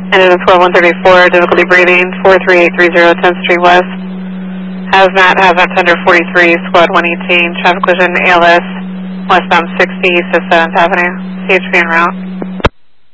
Engine 12134, difficulty breathing, 43830 10th Street West. Hazmat tender 43, squad 118, traffic collision ALS, westbound 60 east of 7th Avenue, CHP en route.